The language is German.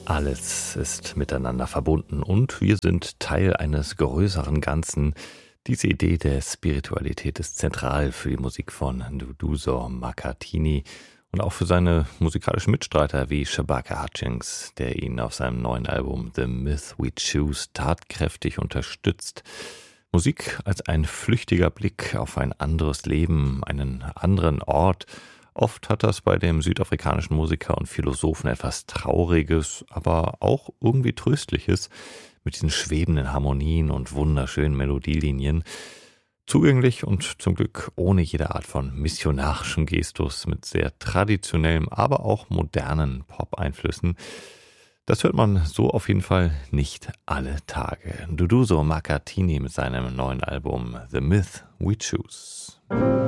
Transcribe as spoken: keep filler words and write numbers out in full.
Alles ist miteinander verbunden und wir sind Teil eines größeren Ganzen. Diese Idee der Spiritualität ist zentral für die Musik von Duduzo Makatini und auch für seine musikalischen Mitstreiter wie Shabaka Hutchings, der ihn auf seinem neuen Album The Myth We Choose tatkräftig unterstützt. Musik als ein flüchtiger Blick auf ein anderes Leben, einen anderen Ort. Oft hat das bei dem südafrikanischen Musiker und Philosophen etwas Trauriges, aber auch irgendwie Tröstliches, mit diesen schwebenden Harmonien und wunderschönen Melodielinien. Zugänglich und zum Glück ohne jede Art von missionarischen Gestus, mit sehr traditionellem, aber auch modernen Pop-Einflüssen. Das hört man so auf jeden Fall nicht alle Tage. Duduzo Makatini mit seinem neuen Album The Myth We Choose.